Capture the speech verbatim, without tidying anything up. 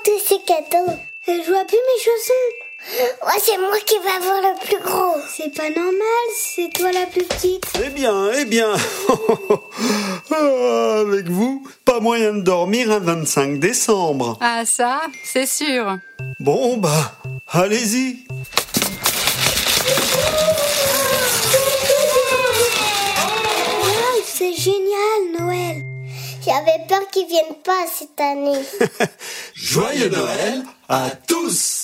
tous ces cadeaux. Je vois plus mes chaussons. Ouais, c'est moi qui vais avoir le plus gros. C'est pas normal, c'est toi la plus petite. Eh bien, eh bien, ah, avec vous, pas moyen de dormir un vingt-cinq décembre. Ah ça, c'est sûr. Bon, bah, allez-y. Wow, c'est génial, Noël. J'avais peur qu'ils viennent pas cette année. Joyeux Noël à tous!